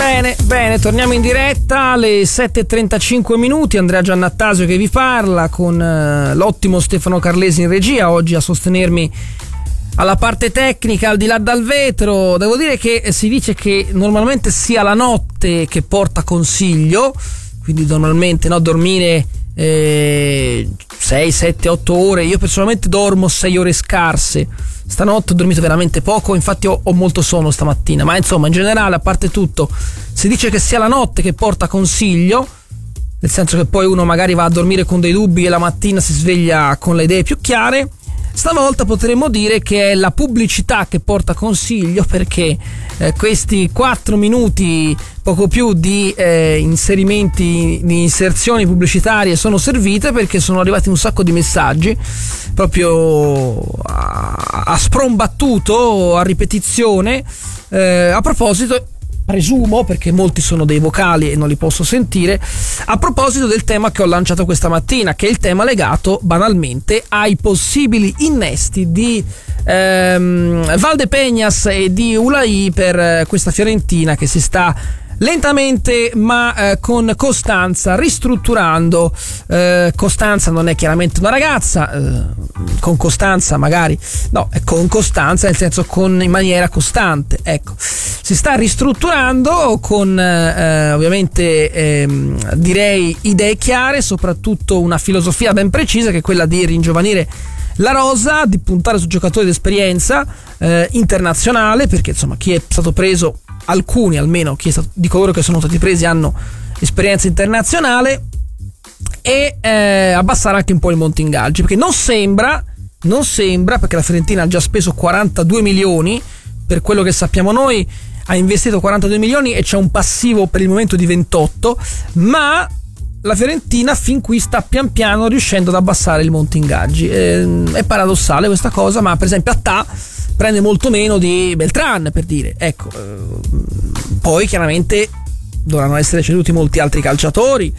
Bene, torniamo in diretta alle 7:35 minuti. Andrea Giannattasio che vi parla con l'ottimo Stefano Carlesi in regia, oggi a sostenermi alla parte tecnica, al di là dal vetro. Devo dire che si dice che normalmente sia la notte che porta consiglio, quindi normalmente dormire 6, 7, 8 ore. Io personalmente dormo 6 ore scarse. Stanotte ho dormito veramente poco, infatti ho molto sonno stamattina, ma insomma in generale, a parte tutto, si dice che sia la notte che porta consiglio, nel senso che poi uno magari va a dormire con dei dubbi e la mattina si sveglia con le idee più chiare. Stavolta potremmo dire che è la pubblicità che porta consiglio, perché questi 4 minuti, poco più di inserimenti, di inserzioni pubblicitarie sono servite, perché sono arrivati un sacco di messaggi proprio a sprombattuto, a ripetizione, a proposito, presumo, perché molti sono dei vocali e non li posso sentire, a proposito del tema che ho lanciato questa mattina, che è il tema legato banalmente ai possibili innesti di Valdepeñas e di Ulaí per questa Fiorentina che si sta lentamente ma con costanza ristrutturando. Costanza non è chiaramente una ragazza, con costanza magari no, è con costanza nel senso in maniera costante, ecco. Si sta ristrutturando con ovviamente direi idee chiare, soprattutto una filosofia ben precisa, che è quella di ringiovanire la rosa, di puntare su giocatori di esperienza internazionale, perché insomma chi è stato preso, alcuni almeno di coloro che sono stati presi hanno esperienza internazionale, e abbassare anche un po' il monte ingaggi, perché non sembra, perché la Fiorentina ha già speso 42 milioni, per quello che sappiamo noi ha investito 42 milioni e c'è un passivo per il momento di 28, ma la Fiorentina fin qui sta pian piano riuscendo ad abbassare il monte ingaggi. È paradossale questa cosa, ma per esempio Attà prende molto meno di Beltran, per dire, ecco. Poi chiaramente dovranno essere ceduti molti altri calciatori,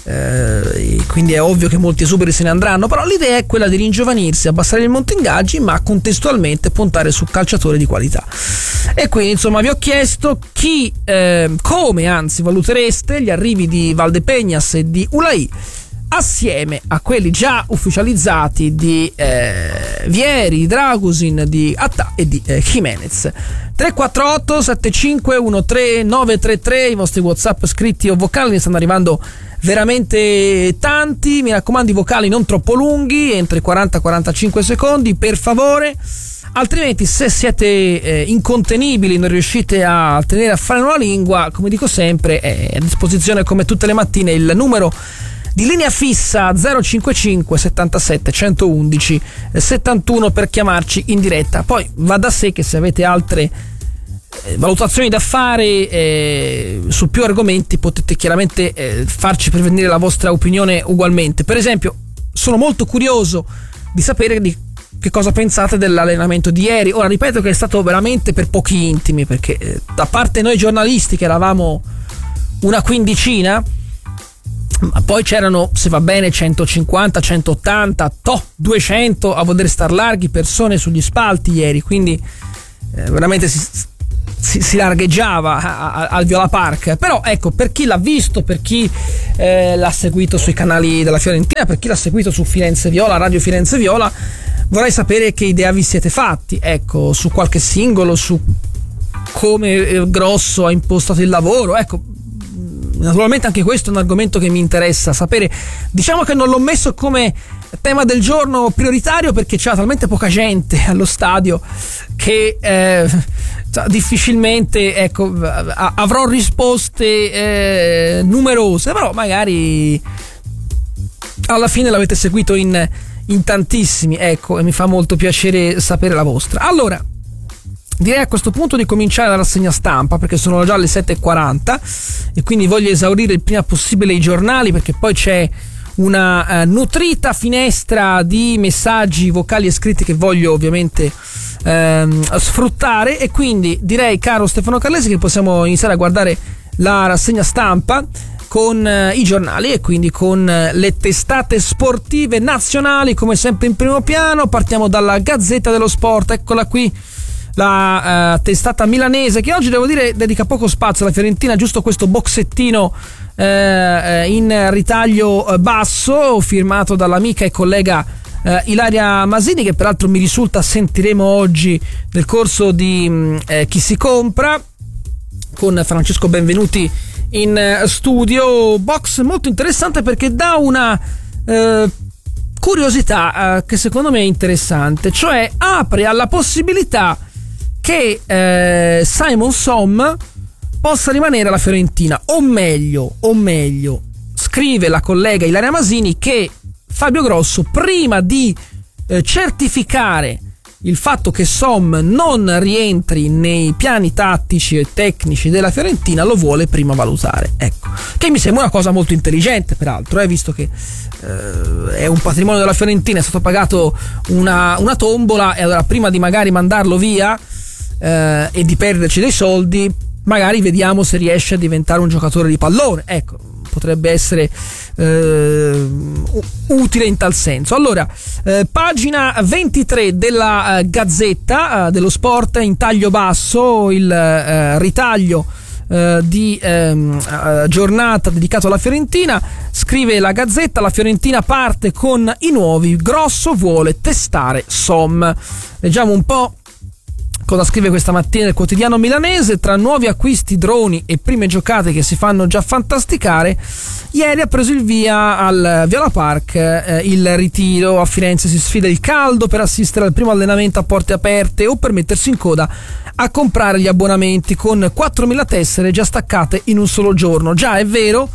quindi è ovvio che molti esuberi se ne andranno, però l'idea è quella di ringiovanirsi, abbassare il monte ingaggi, ma contestualmente puntare su calciatori di qualità. E quindi insomma vi ho chiesto come anzi valutereste gli arrivi di Valdepeñas e di Ulaí assieme a quelli già ufficializzati di Vieri, di Dragusin, di Attà e di Jimenez. 348 7513 933, i vostri WhatsApp scritti o vocali, ne stanno arrivando veramente tanti. Mi raccomando, i vocali non troppo lunghi, entro i 40-45 secondi per favore, altrimenti se siete incontenibili, non riuscite a tenere a freno la lingua, come dico sempre, è a disposizione come tutte le mattine il numero di linea fissa 055 77 111 71 per chiamarci in diretta. Poi va da sé che se avete altre valutazioni da fare su più argomenti potete chiaramente farci pervenire la vostra opinione ugualmente. Per esempio, sono molto curioso di sapere di che cosa pensate dell'allenamento di ieri. Ora ripeto che è stato veramente per pochi intimi, perché da parte noi giornalisti, che eravamo una quindicina, ma poi c'erano, se va bene, 150, 180, 200 a voler star larghi persone sugli spalti ieri, quindi veramente si largheggiava al Viola Park. Però ecco, per chi l'ha visto, per chi l'ha seguito sui canali della Fiorentina, per chi l'ha seguito su Firenze Viola, Radio Firenze Viola, vorrei sapere che idea vi siete fatti, ecco, su qualche singolo, su come Grosso ha impostato il lavoro. Ecco, naturalmente anche questo è un argomento che mi interessa sapere. Diciamo che non l'ho messo come tema del giorno prioritario, perché c'era talmente poca gente allo stadio che difficilmente, ecco, avrò risposte numerose, però magari alla fine l'avete seguito in tantissimi, ecco, e mi fa molto piacere sapere la vostra. Allora, direi a questo punto di cominciare la rassegna stampa, perché sono già le 7:40 e quindi voglio esaurire il prima possibile i giornali, perché poi c'è una nutrita finestra di messaggi vocali e scritti che voglio ovviamente sfruttare. E quindi direi, caro Stefano Carlesi, che possiamo iniziare a guardare la rassegna stampa con i giornali e quindi con le testate sportive nazionali, come sempre in primo piano. Partiamo dalla Gazzetta dello Sport, eccola qui. la testata milanese, che oggi devo dire dedica poco spazio alla Fiorentina, giusto questo boxettino in ritaglio basso firmato dall'amica e collega Ilaria Masini, che peraltro mi risulta sentiremo oggi nel corso di Chi si compra, con Francesco Benvenuti in studio. Box molto interessante perché dà una curiosità che secondo me è interessante, cioè apre alla possibilità che Simon Somm possa rimanere alla Fiorentina, o meglio, scrive la collega Ilaria Masini che Fabio Grosso, prima di certificare il fatto che Somm non rientri nei piani tattici e tecnici della Fiorentina, lo vuole prima valutare. Ecco, che mi sembra una cosa molto intelligente, peraltro, visto che è un patrimonio della Fiorentina, è stato pagato una tombola, e allora prima di magari mandarlo via e di perderci dei soldi, magari vediamo se riesce a diventare un giocatore di pallone. Ecco, potrebbe essere utile in tal senso. Allora, pagina 23 della Gazzetta dello Sport, in taglio basso il ritaglio di giornata dedicato alla Fiorentina. Scrive la Gazzetta: la Fiorentina parte con i nuovi, Grosso vuole testare Somm. Leggiamo un po' cosa scrive questa mattina il quotidiano milanese. Tra nuovi acquisti, droni e prime giocate che si fanno già fantasticare, ieri ha preso il via al Viola Park il ritiro. A Firenze si sfida il caldo per assistere al primo allenamento a porte aperte o per mettersi in coda a comprare gli abbonamenti, con 4.000 tessere già staccate in un solo giorno. Già, è vero,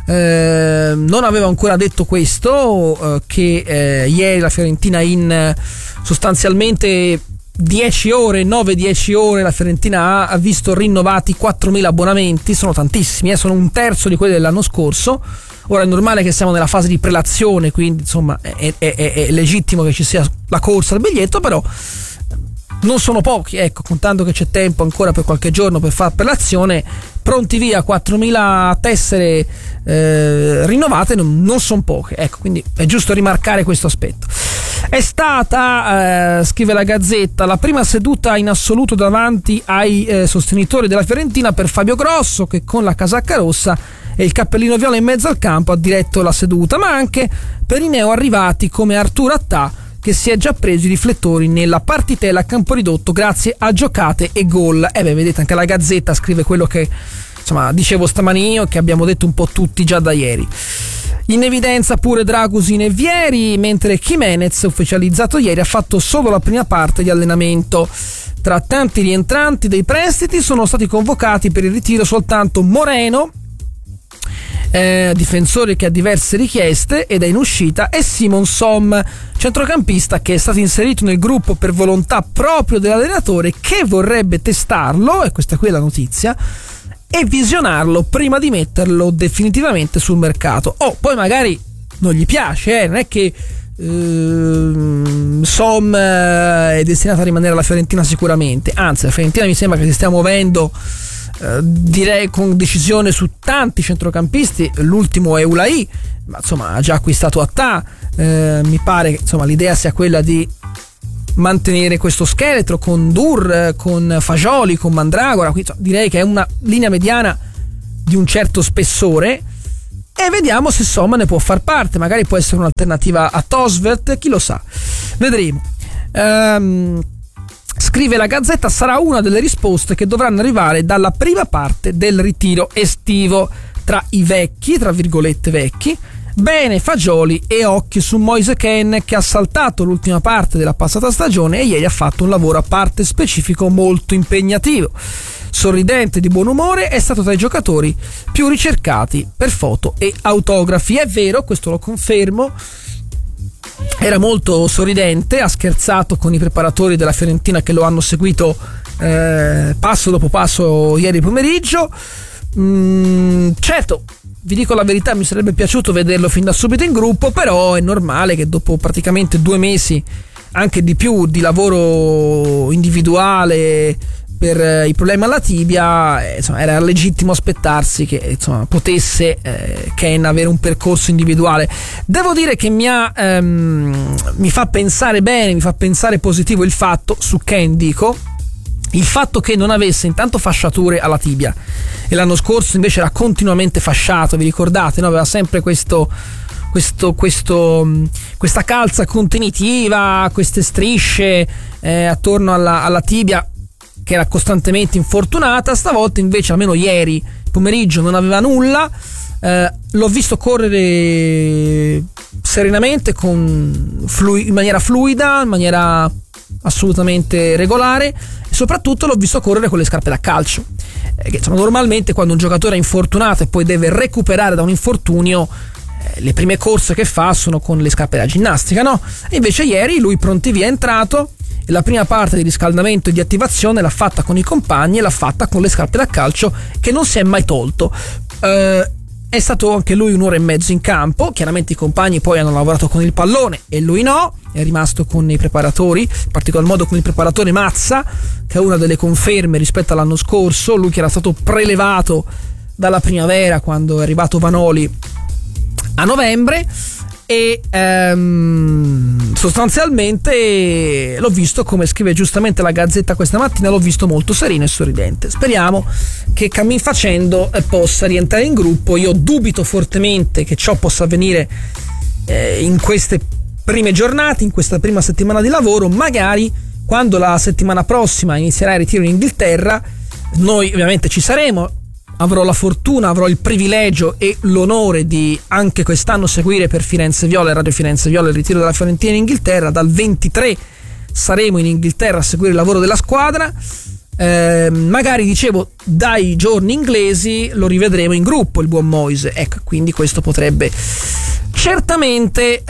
non avevo ancora detto questo, che ieri la Fiorentina in sostanzialmente 10 ore, 9-10 ore, la Fiorentina ha visto rinnovati 4.000 abbonamenti. Sono tantissimi, sono un terzo di quelli dell'anno scorso. Ora è normale che siamo nella fase di prelazione, quindi insomma è legittimo che ci sia la corsa al biglietto, però non sono pochi, ecco, contando che c'è tempo ancora per qualche giorno per fare prelazione. Pronti via 4.000 tessere rinnovate non sono poche, ecco, quindi è giusto rimarcare questo aspetto. È stata, scrive la Gazzetta, la prima seduta in assoluto davanti ai sostenitori della Fiorentina per Fabio Grosso, che con la casacca rossa e il cappellino viola in mezzo al campo ha diretto la seduta, ma anche per i neo arrivati come Arturo Attà, che si è già preso i riflettori nella partitella a campo ridotto grazie a giocate e gol. Vedete, anche la Gazzetta scrive quello che insomma dicevo stamani io, che abbiamo detto un po' tutti già da ieri. In evidenza pure Dragusin e Vieri, mentre Jimenez, ufficializzato ieri, ha fatto solo la prima parte di allenamento. Tra tanti rientranti dei prestiti sono stati convocati per il ritiro soltanto Moreno, difensore che ha diverse richieste ed è in uscita, e Simon Somm, centrocampista che è stato inserito nel gruppo per volontà proprio dell'allenatore, che vorrebbe testarlo, e questa qui è la notizia, e visionarlo prima di metterlo definitivamente sul mercato. Poi magari non gli piace, non è che Somm è destinato a rimanere alla Fiorentina sicuramente, anzi la Fiorentina mi sembra che si stia muovendo direi con decisione su tanti centrocampisti. L'ultimo è Ulai, ma insomma ha già acquistato Attà. Mi pare che insomma l'idea sia quella di mantenere questo scheletro con Dur, con Fagioli, con Mandragora. Quindi direi che è una linea mediana di un certo spessore, e vediamo se Somma ne può far parte. Magari può essere un'alternativa a Tosvert, chi lo sa, vedremo. Scrive la Gazzetta: sarà una delle risposte che dovranno arrivare dalla prima parte del ritiro estivo. Tra i vecchi, tra virgolette vecchi, bene Fagioli e occhio su Moise Kean, che ha saltato l'ultima parte della passata stagione e ieri ha fatto un lavoro a parte specifico molto impegnativo. Sorridente, di buon umore, è stato tra i giocatori più ricercati per foto e autografi. È vero, questo lo confermo, era molto sorridente, ha scherzato con i preparatori della Fiorentina che lo hanno seguito passo dopo passo ieri pomeriggio. Certo, vi dico la verità, mi sarebbe piaciuto vederlo fin da subito in gruppo, però è normale che dopo praticamente 2 mesi, anche di più, di lavoro individuale per i problemi alla tibia, insomma, era legittimo aspettarsi che insomma potesse Kean avere un percorso individuale. Devo dire che mi fa pensare bene, mi fa pensare positivo il fatto, su Kean dico, il fatto che non avesse intanto fasciature alla tibia, e l'anno scorso invece era continuamente fasciato, vi ricordate, no? Aveva sempre questa calza contenitiva, queste strisce attorno alla tibia, che era costantemente infortunata. Stavolta invece, almeno ieri pomeriggio, non aveva nulla. L'ho visto correre serenamente, in maniera fluida, in maniera assolutamente regolare, e soprattutto l'ho visto correre con le scarpe da calcio, che insomma, normalmente quando un giocatore è infortunato e poi deve recuperare da un infortunio, le prime corse che fa sono con le scarpe da ginnastica, no? E invece ieri lui pronti via è entrato, e la prima parte di riscaldamento e di attivazione l'ha fatta con i compagni e l'ha fatta con le scarpe da calcio, che non si è mai tolto. È stato anche lui 1 ora e mezzo in campo. Chiaramente i compagni poi hanno lavorato con il pallone e lui no, è rimasto con i preparatori, in particolar modo con il preparatore Mazza, che è una delle conferme rispetto all'anno scorso, lui che era stato prelevato dalla primavera quando è arrivato Vanoli a novembre. E sostanzialmente l'ho visto, come scrive giustamente la Gazzetta questa mattina, l'ho visto molto sereno e sorridente. Speriamo che cammin facendo possa rientrare in gruppo. Io dubito fortemente che ciò possa avvenire in queste prime giornate, in questa prima settimana di lavoro. Magari quando la settimana prossima inizierà il ritiro in Inghilterra, noi ovviamente ci saremo. Avrò la fortuna, avrò il privilegio e l'onore di anche quest'anno seguire per Firenze Viola e Radio Firenze Viola il ritiro della Fiorentina in Inghilterra. Dal 23 saremo in Inghilterra a seguire il lavoro della squadra. Magari, dicevo, dai giorni inglesi lo rivedremo in gruppo, il buon Moise. Ecco, quindi questo potrebbe certamente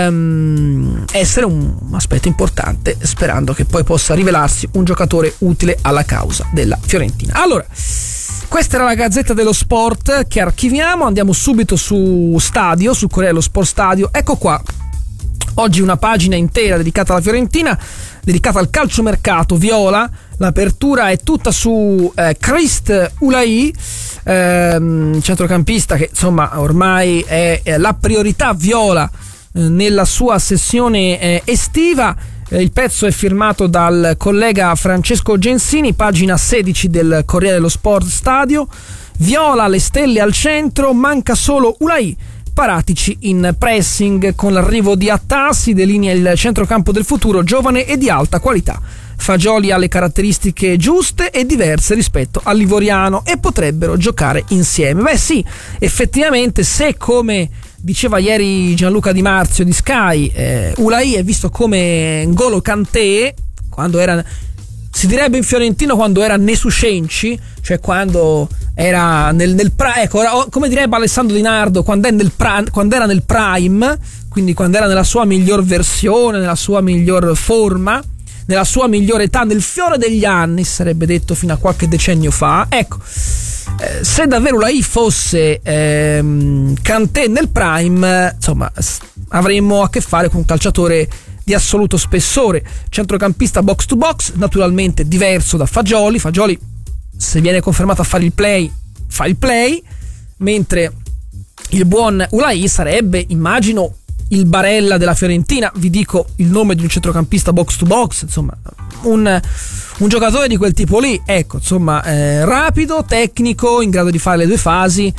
essere un aspetto importante, sperando che poi possa rivelarsi un giocatore utile alla causa della Fiorentina. Allora, questa era la Gazzetta dello Sport che archiviamo. Andiamo subito su Stadio, su Corriere dello Sport Stadio. Ecco qua, oggi una pagina intera dedicata alla Fiorentina, dedicata al calciomercato viola. L'apertura è tutta su Christ Ulayi, centrocampista che insomma ormai è la priorità viola nella sua sessione estiva. Il pezzo è firmato dal collega Francesco Gensini, pagina 16 del Corriere dello Sport Stadio. Viola, le stelle al centro, manca solo Ulayi. Paratici in pressing, con l'arrivo di Attasi delinea il centrocampo del futuro, giovane e di alta qualità. Fagioli ha le caratteristiche giuste e diverse rispetto all'ivoriano e potrebbero giocare insieme. Beh sì, effettivamente, se come diceva ieri Gianluca Di Marzio di Sky, Ulayi è visto come N'Golo Kanté quando era, si direbbe in fiorentino, quando era Nesucenci, cioè quando era nel ecco, come direbbe Alessandro Di Nardo, quando era nel prime, quindi quando era nella sua miglior versione, nella sua miglior forma, nella sua migliore età, nel fiore degli anni, sarebbe detto fino a qualche decennio fa. Ecco, se davvero Ulayi fosse Kanté nel prime, insomma, avremmo a che fare con un calciatore di assoluto spessore, centrocampista box to box, naturalmente diverso da Fagioli. Fagioli, se viene confermato a fare il play, fa il play, mentre il buon Ulayi sarebbe, immagino, il Barella della Fiorentina. Vi dico il nome di un centrocampista box to box, insomma, un giocatore di quel tipo lì, ecco, insomma, rapido, tecnico, in grado di fare le due fasi,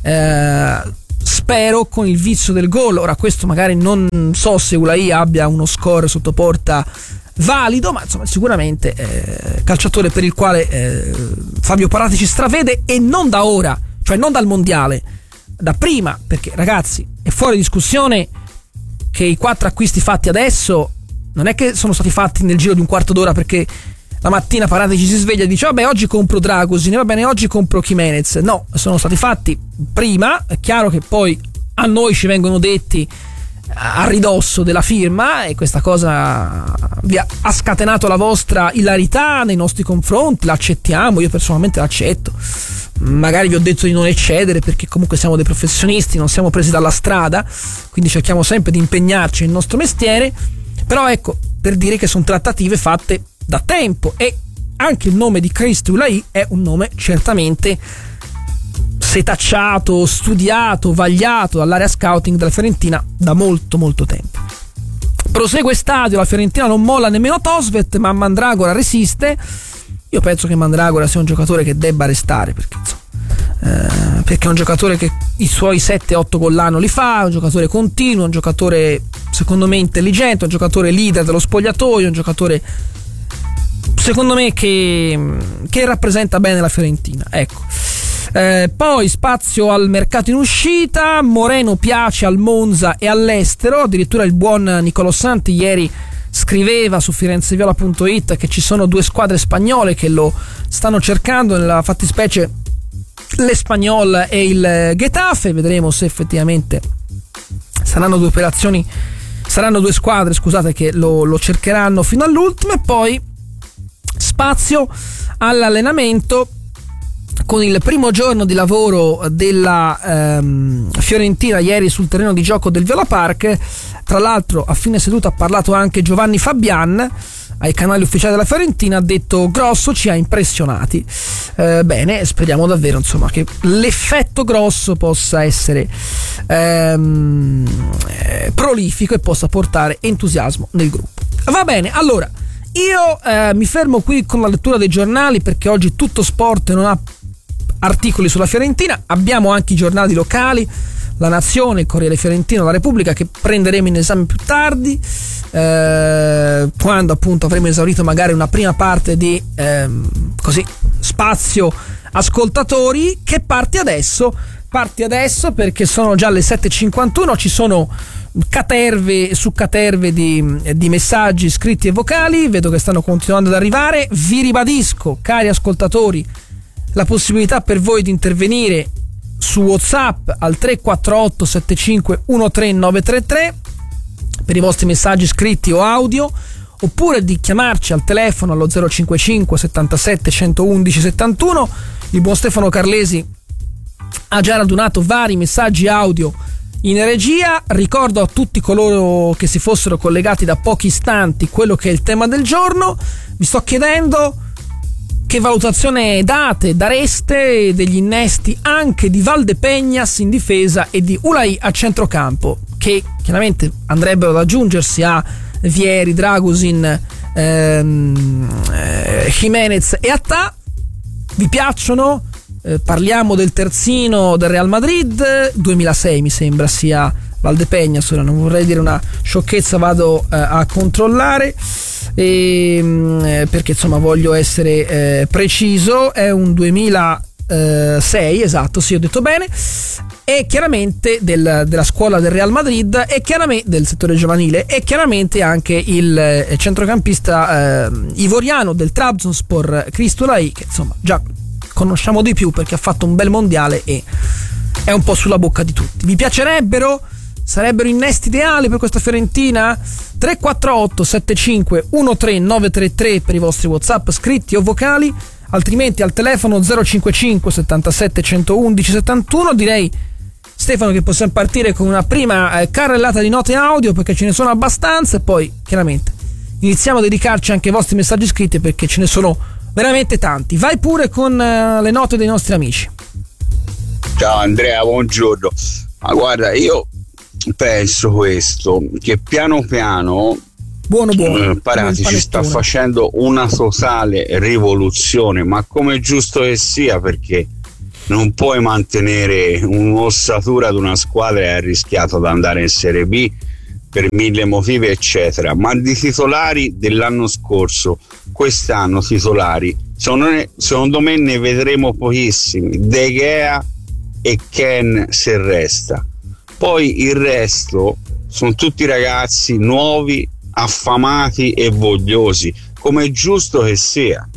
spero con il vizio del gol. Ora, questo magari non so se Ulayi abbia uno score sotto porta valido, ma insomma sicuramente calciatore per il quale Fabio Paratici stravede, e non da ora, cioè non dal mondiale, da prima, perché ragazzi, è fuori discussione che i 4 acquisti fatti adesso non è che sono stati fatti nel giro di un quarto d'ora, perché la mattina Paratici si sveglia e dice vabbè, oggi compro Dragosin, va bene, oggi compro Jimenez. No, sono stati fatti prima. È chiaro che poi a noi ci vengono detti a ridosso della firma, e questa cosa vi ha scatenato la vostra ilarità nei nostri confronti. L'accettiamo, io personalmente l'accetto. Magari vi ho detto di non eccedere, perché comunque siamo dei professionisti, non siamo presi dalla strada, quindi cerchiamo sempre di impegnarci nel nostro mestiere. Però ecco, per dire che sono trattative fatte da tempo, e anche il nome di Christ Ulayi è un nome certamente setacciato, studiato, vagliato dall'area scouting della Fiorentina da molto molto tempo. Prosegue Stadio, la Fiorentina non molla nemmeno Tosvet, ma Mandragora resiste. io penso che Mandragora sia un giocatore che debba restare, perché insomma, perché è un giocatore che i suoi 7-8 gol l'anno li fa, è un giocatore continuo, un giocatore secondo me intelligente, un giocatore leader dello spogliatoio, un giocatore secondo me che rappresenta bene la Fiorentina, ecco. Poi spazio al mercato in uscita. Moreno piace al Monza e all'estero, addirittura il buon Nicolò Santi ieri scriveva su firenzeviola.it che ci sono 2 squadre spagnole che lo stanno cercando, nella fattispecie l'Espanyol e il Getafe. Vedremo se effettivamente saranno 2 squadre, scusate, che lo cercheranno fino all'ultimo. E poi spazio all'allenamento con il primo giorno di lavoro della Fiorentina ieri sul terreno di gioco del Viola Park. Tra l'altro a fine seduta ha parlato anche Giovanni Fabian ai canali ufficiali della Fiorentina, ha detto Grosso ci ha impressionati. Bene, speriamo davvero insomma che l'effetto Grosso possa essere prolifico e possa portare entusiasmo nel gruppo. Va bene, allora io mi fermo qui con la lettura dei giornali, perché oggi Tutto Sport non ha articoli sulla Fiorentina. Abbiamo anche i giornali locali, La Nazione, il Corriere Fiorentino, La Repubblica, che prenderemo in esame più tardi, quando appunto avremo esaurito magari una prima parte di così spazio ascoltatori, che parte adesso perché sono già le 7:51, ci sono caterve su caterve di messaggi scritti e vocali, vedo che stanno continuando ad arrivare. Vi ribadisco, cari ascoltatori, la possibilità per voi di intervenire su WhatsApp al 348 75 13 933 per i vostri messaggi scritti o audio, oppure di chiamarci al telefono allo 055 77 111 71. Il buon Stefano Carlesi ha già radunato vari messaggi audio in regia. Ricordo a tutti coloro che si fossero collegati da pochi istanti quello che è il tema del giorno. Vi sto chiedendo che valutazione dareste degli innesti anche di Valdepegnas in difesa e di Ulai a centrocampo, che chiaramente andrebbero ad aggiungersi a Vieri, Dragusin, Jimenez e Attà. Vi piacciono? Parliamo del terzino del Real Madrid, 2006 mi sembra sia Valdepegnas, ora non vorrei dire una sciocchezza, vado a controllare, perché insomma voglio essere preciso, è un 2006, esatto, sì, ho detto bene, e chiaramente della scuola del Real Madrid, e chiaramente del settore giovanile, e chiaramente anche il centrocampista ivoriano del Trabzonspor, Cristolai, che insomma già conosciamo di più perché ha fatto un bel mondiale e è un po' sulla bocca di tutti. Vi piacerebbero? Sarebbero innesti ideali per questa Fiorentina? 348 75 13 933 per i vostri WhatsApp scritti o vocali, altrimenti al telefono 055 77 111 71. Direi, Stefano, che possiamo partire con una prima carrellata di note audio, perché ce ne sono abbastanza, e poi chiaramente iniziamo a dedicarci anche ai vostri messaggi scritti, perché ce ne sono veramente tanti. Vai pure con le note dei nostri amici. Ciao Andrea, buongiorno. Ma guarda, io penso questo, che piano piano Paratici sta facendo una totale rivoluzione, ma come è giusto che sia, perché non puoi mantenere un'ossatura ad una squadra e ha rischiato di andare in Serie B per 1000 motivi eccetera. Ma di titolari dell'anno scorso, quest'anno titolari secondo me ne vedremo pochissimi. De Gea e Ken se resta, poi il resto sono tutti ragazzi nuovi, affamati e vogliosi, come è giusto che sia.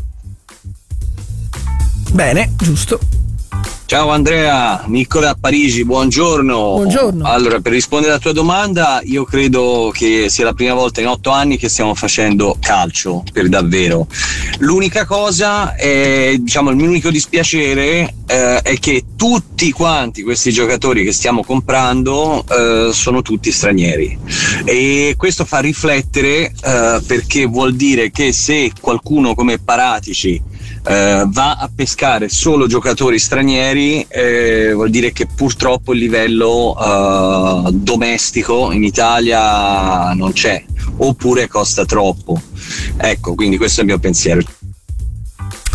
Bene, giusto. Ciao Andrea, Nicola da Parigi, buongiorno. Buongiorno. Allora, per rispondere alla tua domanda, io credo che sia la prima volta in 8 anni che stiamo facendo calcio per davvero. L'unica cosa, il mio unico dispiacere è che tutti quanti questi giocatori che stiamo comprando sono tutti stranieri, e questo fa riflettere, perché vuol dire che se qualcuno come Paratici va a pescare solo giocatori stranieri, vuol dire che purtroppo il livello domestico in Italia non c'è, oppure costa troppo. Ecco, quindi questo è il mio pensiero.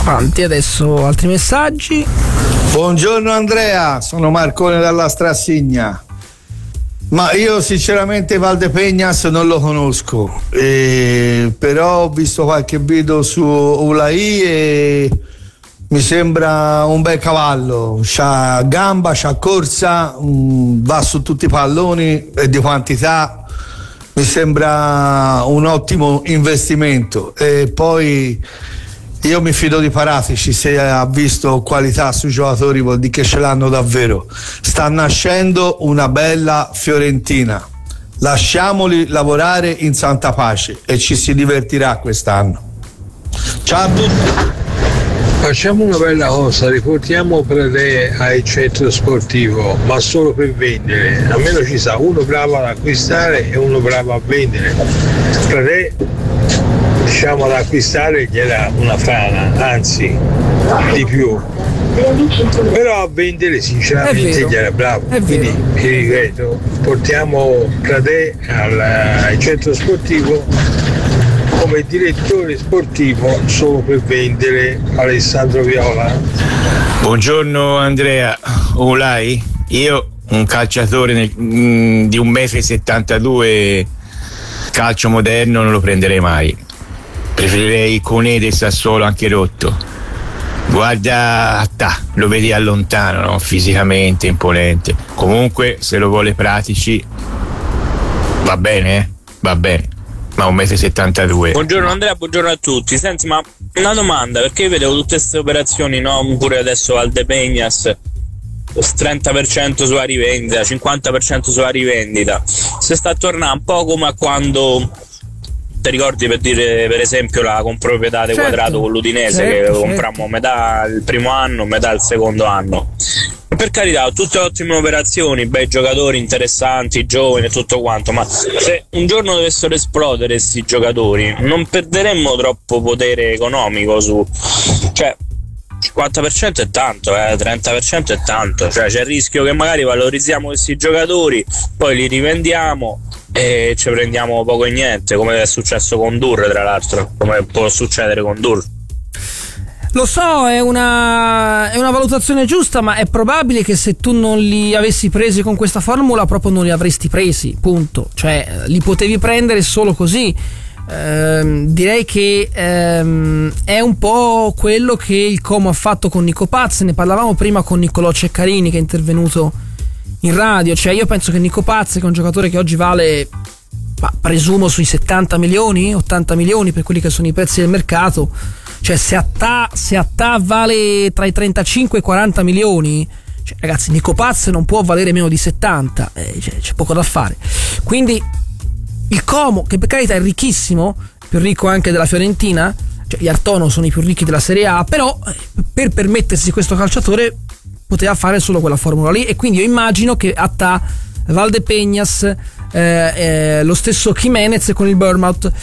Avanti, adesso altri messaggi. Buongiorno Andrea, sono Marcone dalla Strassigna. Ma io sinceramente Valdepeñas non lo conosco, però ho visto qualche video su Ulai e mi sembra un bel cavallo, c'ha gamba, c'ha corsa, va su tutti i palloni e di quantità, mi sembra un ottimo investimento. E poi io mi fido di Paratici, se ha visto qualità sui giocatori vuol dire che ce l'hanno davvero. Sta nascendo una bella Fiorentina, lasciamoli lavorare in santa pace e ci si divertirà quest'anno. Ciao a tutti. Facciamo una bella cosa, riportiamo Predè al centro sportivo, ma solo per vendere. Almeno ci sa uno bravo ad acquistare e uno bravo a vendere. Predè, diciamo, ad acquistare gli era una frana, anzi di più, però a vendere sinceramente gli era bravo. Quindi vi ripeto, portiamo Predè al centro sportivo come direttore sportivo solo per vendere. Alessandro Viola. Buongiorno Andrea. Ulai, io un calciatore di 1,72 m, calcio moderno, non lo prenderei mai. Preferirei Conè del Sassuolo anche rotto. Guarda, lo vedi allontano, no? Fisicamente imponente. Comunque se lo vuole Pratici va bene, va bene. Ma 1,72 m. Buongiorno Andrea, buongiorno a tutti. Senti, ma una domanda, perché io vedevo tutte queste operazioni, no? Pure adesso Valdepeñas, 30% sulla rivendita, 50% sulla rivendita. Se sta a tornare un po' come a quando ti ricordi, per dire, per esempio, la comproprietà di Quadrato con l'Udinese, che comprammo metà il primo anno, metà il secondo anno. Per carità, tutte ottime operazioni, bei giocatori interessanti, giovani e tutto quanto, ma se un giorno dovessero esplodere questi giocatori non perderemmo troppo potere economico su, cioè 50% è tanto, 30% è tanto, cioè c'è il rischio che magari valorizziamo questi giocatori, poi li rivendiamo e ci prendiamo poco e niente, come è successo con Dur, tra l'altro, come può succedere con Dur. Lo so, è una valutazione giusta, ma è probabile che se tu non li avessi presi con questa formula proprio non li avresti presi, punto. Cioè, li potevi prendere solo così. Direi che è un po' quello che il Como ha fatto con Nico Paz. Ne parlavamo prima con Niccolò Ceccarini, che è intervenuto in radio. Cioè, io penso che Nico Paz, che è un giocatore che oggi vale, presumo, sui 70 milioni, 80 milioni per quelli che sono i prezzi del mercato. Cioè, se Attà vale tra i 35 e i 40 milioni, cioè, ragazzi, Nico Paz non può valere meno di 70, c'è poco da fare. Quindi il Como, che per carità è ricchissimo, più ricco anche della Fiorentina, cioè gli Artono sono i più ricchi della Serie A, però per permettersi questo calciatore poteva fare solo quella formula lì, e quindi io immagino che Attà, Valdepeñas, lo stesso Jimenez con il Bournemouth,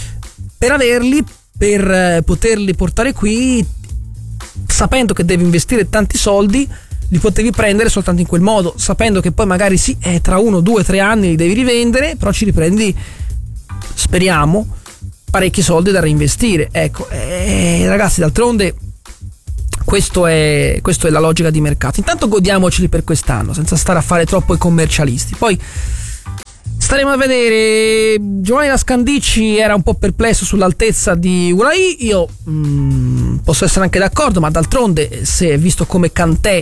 per poterli portare qui, sapendo che devi investire tanti soldi, li potevi prendere soltanto in quel modo, sapendo che poi magari tra 1, 2, 3 anni li devi rivendere, però ci riprendi, speriamo, parecchi soldi da reinvestire. Ecco, ragazzi, d'altronde questo è la logica di mercato. Intanto godiamoceli per quest'anno, senza stare a fare troppo i commercialisti. Poi staremo a vedere. Giovanni Lascandicci era un po' perplesso sull'altezza di Ulai. Io posso essere anche d'accordo, ma d'altronde, se è visto come Kanté,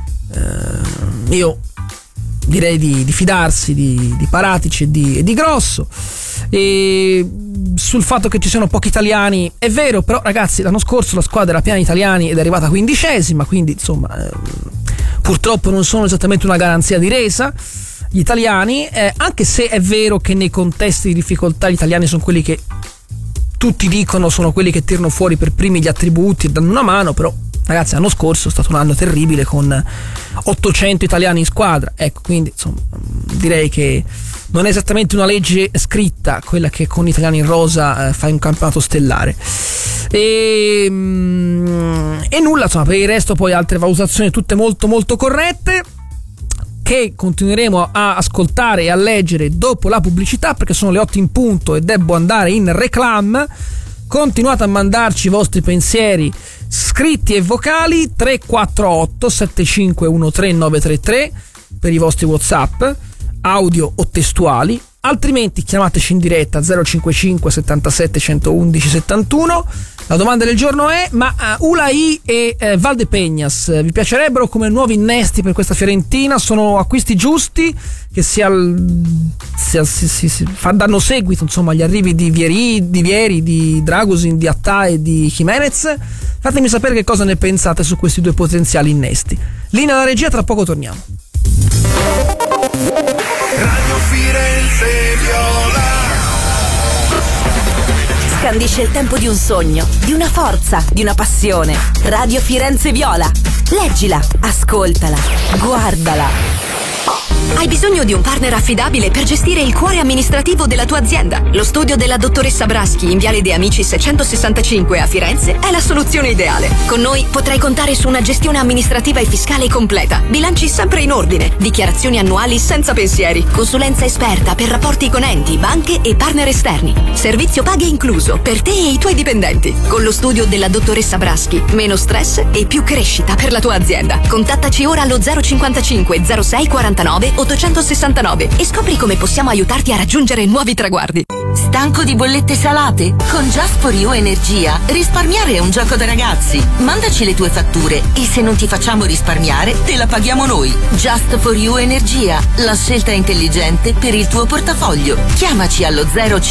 io direi di fidarsi di Paratici e di Grosso. E sul fatto che ci siano pochi italiani è vero, però ragazzi, l'anno scorso la squadra era piena di italiani ed è arrivata 15ª, quindi insomma purtroppo non sono esattamente una garanzia di resa gli italiani, anche se è vero che nei contesti di difficoltà gli italiani sono quelli che tutti dicono sono quelli che tirano fuori per primi gli attributi e danno una mano. Però ragazzi, l'anno scorso è stato un anno terribile con 800 italiani in squadra, ecco, quindi insomma direi che non è esattamente una legge scritta quella che con gli italiani in rosa fa un campionato stellare. E nulla, insomma, per il resto poi altre valutazioni tutte molto molto corrette, che continueremo a ascoltare e a leggere dopo la pubblicità, perché sono le 8 in punto e devo andare in reclam. Continuate a mandarci i vostri pensieri scritti e vocali 348 7513 933 per i vostri WhatsApp, audio o testuali, altrimenti chiamateci in diretta 055 77 111 71. La domanda del giorno è: ma Ulaí e Valdepeñas vi piacerebbero come nuovi innesti per questa Fiorentina? Sono acquisti giusti che danno seguito, insomma, agli arrivi di Vieri, di Dragusin, di Attà e di Jimenez? Fatemi sapere che cosa ne pensate su questi due potenziali innesti. Linea alla regia, tra poco torniamo. Radio Firenze Viola. Scandisce il tempo di un sogno, di una forza, di una passione. Radio Firenze Viola. Leggila, ascoltala, guardala. Hai bisogno di un partner affidabile per gestire il cuore amministrativo della tua azienda? Lo studio della dottoressa Braschi in Viale De Amicis 665 a Firenze è la soluzione ideale. Con noi potrai contare su una gestione amministrativa e fiscale completa, bilanci sempre in ordine, dichiarazioni annuali senza pensieri, consulenza esperta per rapporti con enti, banche e partner esterni, servizio paghe incluso per te e i tuoi dipendenti. Con lo studio della dottoressa Braschi, meno stress e più crescita per la tua azienda. Contattaci ora allo 055 06 49 869 e scopri come possiamo aiutarti a raggiungere nuovi traguardi. Stanco di bollette salate? Con Just for You Energia risparmiare è un gioco da ragazzi. Mandaci le tue fatture e se non ti facciamo risparmiare te la paghiamo noi. Just for You Energia, la scelta intelligente per il tuo portafoglio. Chiamaci allo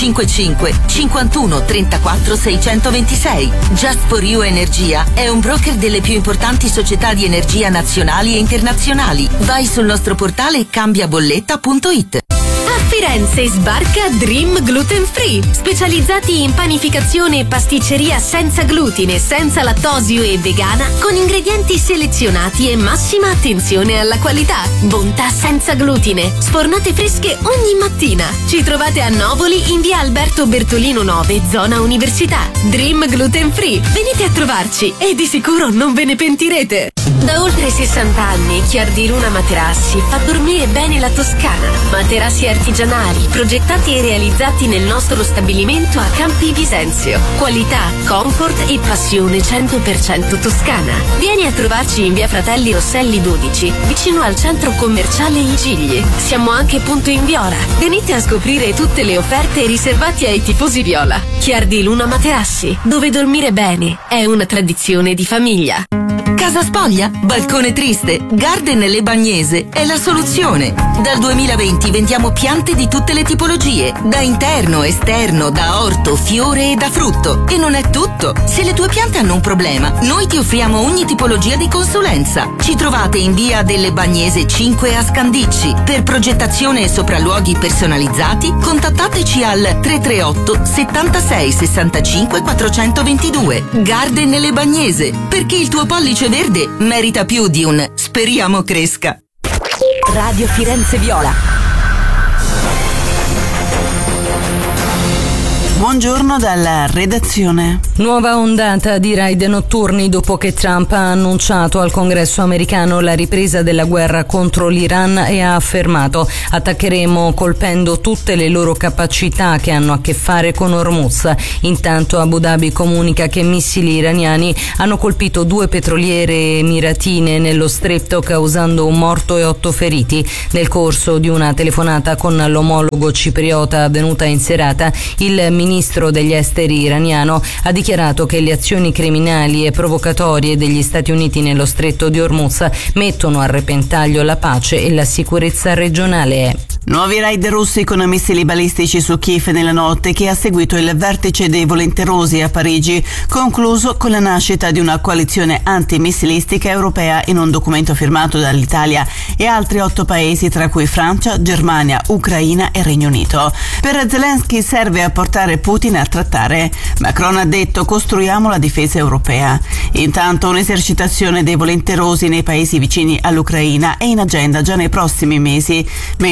055 51 34 626. Just for You Energia è un broker delle più importanti società di energia nazionali e internazionali. Vai sul nostro portale cambiabolletta.it. A Firenze sbarca Dream Gluten Free, specializzati in panificazione e pasticceria senza glutine, senza lattosio e vegana, con ingredienti selezionati e massima attenzione alla qualità. Bontà senza glutine, sfornate fresche ogni mattina. Ci trovate a Novoli in via Alberto Bertolino 9, zona Università. Dream Gluten Free, venite a trovarci e di sicuro non ve ne pentirete. Da oltre 60 anni Chiardi Luna Materassi fa dormire bene la Toscana. Materassi artigianali, progettati e realizzati nel nostro stabilimento a Campi Bisenzio. Qualità, comfort e passione 100% toscana. Vieni a trovarci in via Fratelli Rosselli 12, vicino al centro commerciale I Gigli. Siamo anche punto in Viola. Venite a scoprire tutte le offerte riservate ai tifosi viola. Chiardi Luna Materassi, dove dormire bene è una tradizione di famiglia. Casa spoglia? Balcone triste? Garden Le Bagnese è la soluzione. Dal 2020 vendiamo piante di tutte le tipologie, da interno, esterno, da orto, fiore e da frutto. E non è tutto. Se le tue piante hanno un problema, noi ti offriamo ogni tipologia di consulenza. Ci trovate in via delle Bagnese 5 a Scandicci. Per progettazione e sopralluoghi personalizzati, contattateci al 338 76 65 422. Garden Le Bagnese, perché il tuo pollice verde merita più di un speriamo cresca. Radio Firenze Viola. Buongiorno dalla redazione. Nuova ondata di raid notturni dopo che Trump ha annunciato al Congresso americano la ripresa della guerra contro l'Iran e ha affermato: attaccheremo colpendo tutte le loro capacità che hanno a che fare con Hormuz. Intanto Abu Dhabi comunica che missili iraniani hanno colpito 2 petroliere emiratine nello stretto, causando un morto e 8 feriti. Nel corso di una telefonata con l'omologo cipriota avvenuta in serata, il ministro degli esteri iraniano ha dichiarato che le azioni criminali e provocatorie degli Stati Uniti nello stretto di Hormuz mettono a repentaglio la pace e la sicurezza regionale. Nuovi raid russi con missili balistici su Kiev nella notte che ha seguito il vertice dei volenterosi a Parigi, concluso con la nascita di una coalizione antimissilistica europea in un documento firmato dall'Italia e altri 8 paesi, tra cui Francia, Germania, Ucraina e Regno Unito. Per Zelensky serve a portare Putin a trattare. Macron ha detto: costruiamo la difesa europea. Intanto un'esercitazione dei volenterosi nei paesi vicini all'Ucraina è in agenda già nei prossimi mesi, mentre Kiev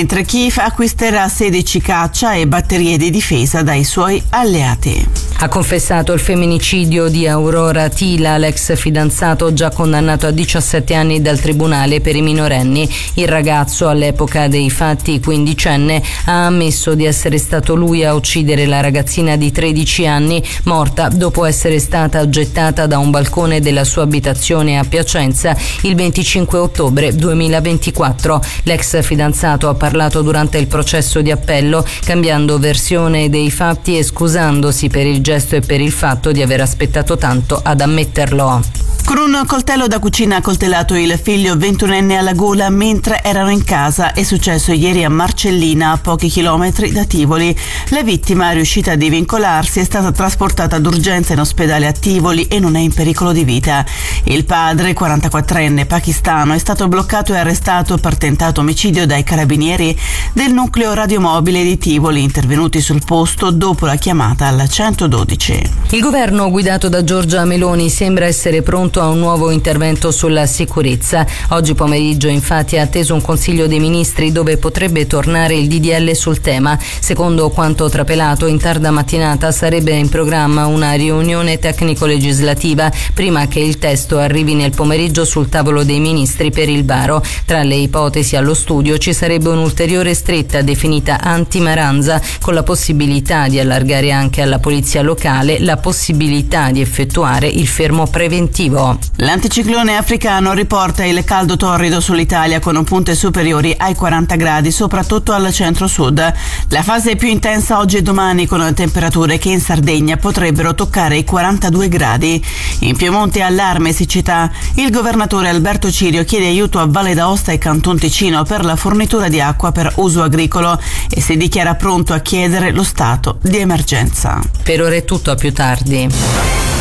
Kiev acquisterà 16 caccia e batterie di difesa dai suoi alleati. Ha confessato il femminicidio di Aurora Tila, l'ex fidanzato già condannato a 17 anni dal tribunale per i minorenni. Il ragazzo, all'epoca dei fatti 15enne, ha ammesso di essere stato lui a uccidere la ragazzina di 13 anni, morta dopo essere stata gettata da un balcone della sua abitazione a Piacenza il 25 ottobre 2024. L'ex fidanzato ha parlato durante il processo di appello, cambiando versione dei fatti e scusandosi per il gesto e per il fatto di aver aspettato tanto ad ammetterlo. Con un coltello da cucina ha coltellato il figlio 21enne alla gola mentre erano in casa. È successo ieri a Marcellina, a pochi chilometri da Tivoli. La vittima, riuscita a divincolarsi, è stata trasportata d'urgenza in ospedale a Tivoli e non è in pericolo di vita. Il padre, 44enne pakistano, è stato bloccato e arrestato per tentato omicidio dai carabinieri del nucleo radiomobile di Tivoli, intervenuti sul posto dopo la chiamata al 112. Il governo guidato da Giorgia Meloni sembra essere pronto a un nuovo intervento sulla sicurezza. Oggi pomeriggio infatti è atteso un Consiglio dei Ministri dove potrebbe tornare il DDL sul tema. Secondo quanto trapelato, in tarda mattinata sarebbe in programma una riunione tecnico-legislativa prima che il testo arrivi nel pomeriggio sul tavolo dei ministri per il varo. Tra le ipotesi allo studio ci sarebbe un'ulteriore stretta definita anti-Maranza, con la possibilità di allargare anche alla polizia locale la possibilità di effettuare il fermo preventivo. L'anticiclone africano riporta il caldo torrido sull'Italia con punte superiori ai 40 gradi, soprattutto al centro-sud. La fase più intensa oggi e domani, con temperature che in Sardegna potrebbero toccare i 42 gradi. In Piemonte allarme siccità. Il governatore Alberto Cirio chiede aiuto a Valle d'Aosta e Canton Ticino per la fornitura di acqua per uso agricolo e si dichiara pronto a chiedere lo stato di emergenza. Per ora è tutto, a più tardi.